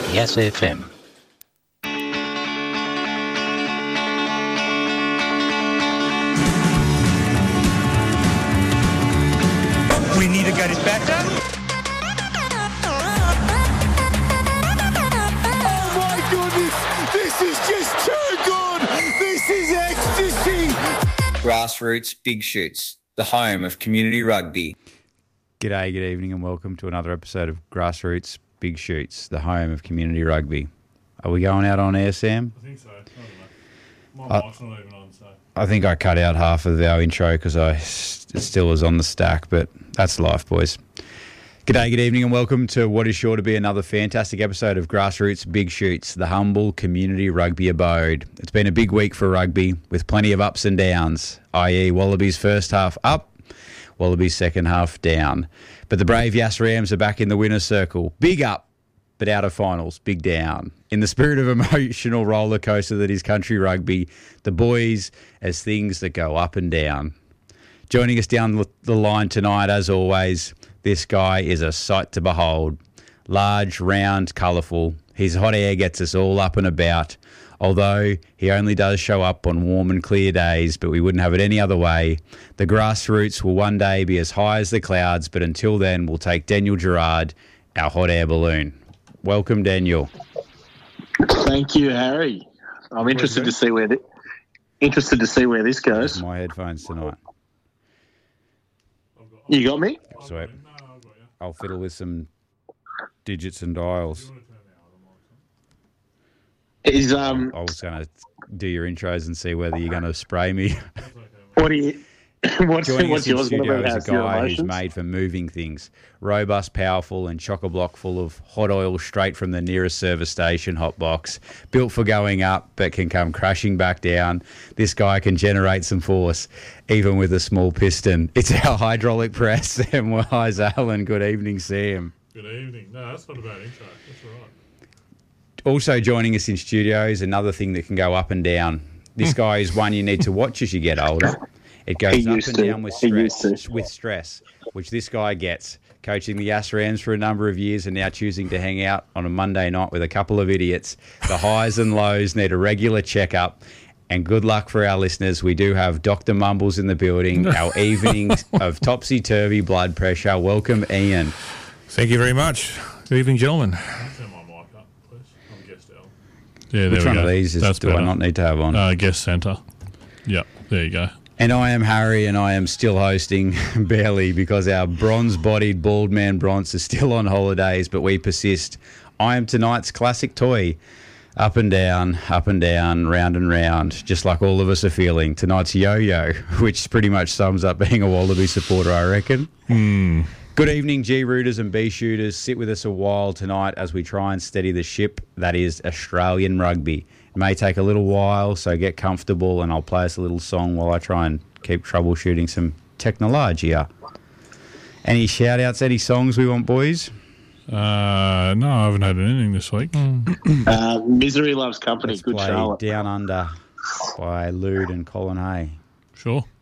Yes FM. We need to get it better. Oh my goodness, this is just too good. This is ecstasy. Grassroots Big Shoots, the home of community rugby. G'day, good evening, and welcome to another episode of Grassroots Big Shoots, the home of community rugby. Are we going out on air, Sam? I think so. I don't know. My mic's not even on, so. I think I cut out half of our intro because it still was on the stack, but that's life, boys. G'day, good evening, and welcome to what is sure to be another fantastic episode of Grassroots Big Shoots, the humble community rugby abode. It's been a big week for rugby with plenty of ups and downs, i.e. Wallabies first half up, Wallabies second half down. But the brave Yass Rams are back in the winner's circle. Big up, but out of finals, big down. In the spirit of emotional roller coaster that is country rugby, the boys as things that go up and down. Joining us down the line tonight, as always, this guy is a sight to behold. Large, round, colourful. His hot air gets us all up and about. Although he only does show up on warm and clear days, but we wouldn't have it any other way. The Grassroots will one day be as high as the clouds, but until then, we'll take Daniel Gerard, our hot air balloon. Welcome, Daniel. Thank you, Harry. I'm interested to see where this goes. My headphones tonight. You got me? Sweet. I'll fiddle with some digits and dials. Is I was going to do your intros and see whether you're going to spray me. what do you? What's Joining us in yours studio going to is a guy who's made for moving things. Robust, powerful, and chock-a-block full of hot oil straight from the nearest service station hot box. Built for going up, but can come crashing back down. This guy can generate some force, even with a small piston. It's our hydraulic press, Sam Wise Allen. Good evening, Sam. Good evening. No, that's not a bad intro. That's all right. Also joining us in studio is another thing that can go up and down. This guy is one you need to watch as you get older. It goes up and down with stress, which this guy gets. Coaching the Yass Rams for a number of years and now choosing to hang out on a Monday night with a couple of idiots. The highs and lows need a regular checkup. And good luck for our listeners. We do have Dr. Mumbles in the building, our evenings of topsy-turvy blood pressure. Welcome, Ian. Thank you very much. Good evening, gentlemen. Turn my mic up, please. I'm guest L. Yeah, there Which we one go. of these do better. I not need to have on? Guest centre. Yep, there you go. And I am Harry, and I am still hosting, barely, because our bronze-bodied bald man Bronze is still on holidays, but we persist. I am tonight's classic toy. Up and down, round and round, just like all of us are feeling. Tonight's yo-yo, which pretty much sums up being a Wallaby supporter, I reckon. Good evening, G-rooters and B-shooters. Sit with us a while tonight as we try and steady the ship that is Australian rugby. It may take a little while, so get comfortable, and I'll play us a little song while I try and keep troubleshooting some technology. Any shout-outs, any songs we want, boys? No, I haven't had anything this week. Misery Loves Company. Let's Good play Charlotte. Down Under by Lude and Colin Hay. Sure.